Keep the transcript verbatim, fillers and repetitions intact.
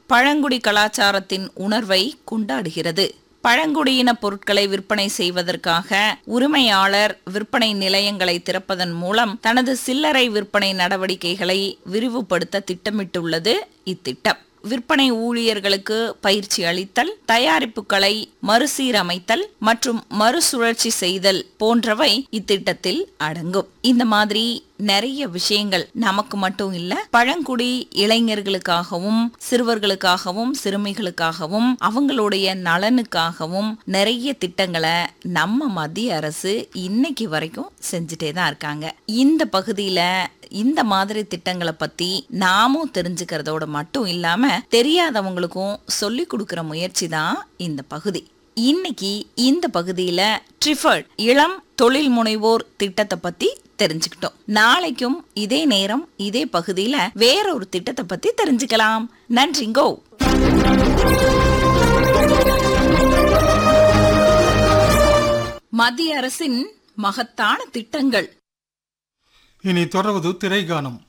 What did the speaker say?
பழங்குடி கலாச்சாரத்தின் உணர்வை கொண்டாடுகிறது. பழங்குடியின பொருட்களை விற்பனை செய்வதற்காக உரிமையாளர் விற்பனை நிலையங்களை திறப்பதன் மூலம் தனது சில்லறை விற்பனை நடவடிக்கைகளை விரிவுபடுத்த திட்டமிட்டுள்ளது இத்திட்டம். விற்பனை ஊழியர்களுக்கு பயிற்சி அளித்தல், தயாரிப்புகளை மறுசீரமைத்தல் மற்றும் மறுசுழற்சி செய்தல் போன்றவை இத்திட்டத்தில் அடங்கும். இந்த மாதிரி நிறைய விஷயங்கள் நமக்கு மட்டும் இல்ல, பழங்குடி இளைஞர்களுக்காகவும் சிறுவர்களுக்காகவும் சிறுமிகளுக்காகவும் அவங்களுடைய நலனுக்காகவும் நிறைய திட்டங்களை நம்ம மத்திய அரசு இன்னைக்கு வரைக்கும் செஞ்சுட்டே தான் இருக்காங்க. இந்த பகுதியில இந்த மாதிரி திட்டங்களை பத்தி நாமும் தெரிஞ்சுக்கிறதோட மட்டும் இல்லாம தெரியாதவங்களுக்கும் சொல்லி கொடுக்கிற முயற்சி தான் இந்த பகுதி. இன்னைக்கு இந்த பகுதியில ட்ரிஃபர்ட் இளம் தொழில் முனைவோர் திட்டத்தை பத்தி தெரிஞ்சுக்கிட்டோம். நாளைக்கும் இதே நேரம் இதே பகுதியில வேறொரு திட்டத்தை பத்தி தெரிஞ்சுக்கலாம். நன்றிங்கோ. மத்திய அரசின் மகத்தான திட்டங்கள். இனி தொடர்வது திரைகானம்.